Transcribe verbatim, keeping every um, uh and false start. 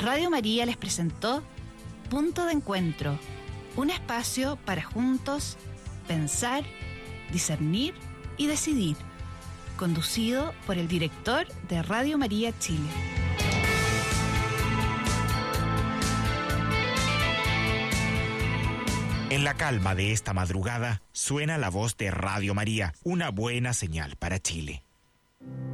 Radio María les presentó Punto de Encuentro, un espacio para juntos pensar, discernir y decidir, conducido por el director de Radio María Chile. En la calma de esta madrugada suena la voz de Radio María, una buena señal para Chile.